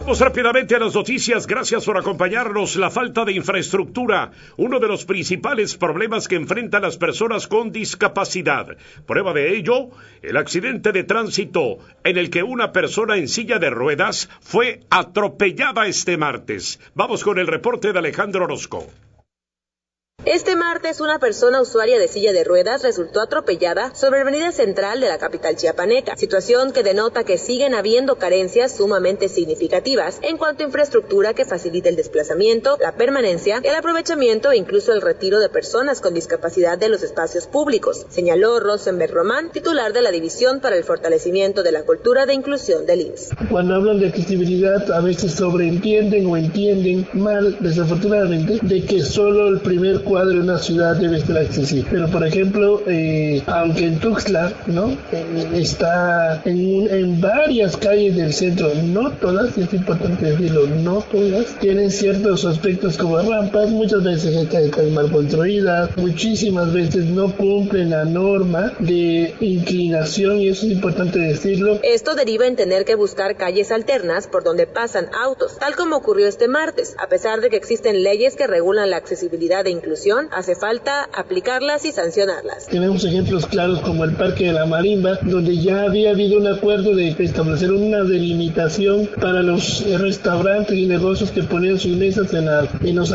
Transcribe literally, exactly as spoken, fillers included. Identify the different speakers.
Speaker 1: Vamos rápidamente a las noticias. Gracias por acompañarnos. La falta de infraestructura, uno de los principales problemas que enfrentan las personas con discapacidad. Prueba de ello, el accidente de tránsito en el que una persona en silla de ruedas fue atropellada este martes. Vamos con el reporte de Alejandro Orozco.
Speaker 2: Este martes, una persona usuaria de silla de ruedas resultó atropellada sobre la avenida central de la capital chiapaneca, situación que denota que siguen habiendo carencias sumamente significativas en cuanto a infraestructura que facilite el desplazamiento, la permanencia, el aprovechamiento e incluso el retiro de personas con discapacidad de los espacios públicos, señaló Rosenberg Román, titular de la División para el Fortalecimiento de la Cultura de Inclusión del I M S S.
Speaker 3: Cuando hablan de accesibilidad, a veces sobreentienden o entienden mal, desafortunadamente, de que solo el primer cuadro de una ciudad debe estar accesible. Pero por ejemplo, eh, aunque en Tuxtla, ¿no? Eh, está en, en varias calles del centro, no todas, es importante decirlo, no todas, tienen ciertos aspectos como rampas, muchas veces están mal construidas, muchísimas veces no cumplen la norma de inclinación y eso es importante decirlo.
Speaker 2: Esto deriva en tener que buscar calles alternas por donde pasan autos, tal como ocurrió este martes. A pesar de que existen leyes que regulan la accesibilidad e inclusión, hace falta aplicarlas y sancionarlas.
Speaker 3: Tenemos ejemplos claros como el Parque de la Marimba, donde ya había habido un acuerdo de establecer una delimitación para los restaurantes y negocios que ponían sus mesas en, la, en los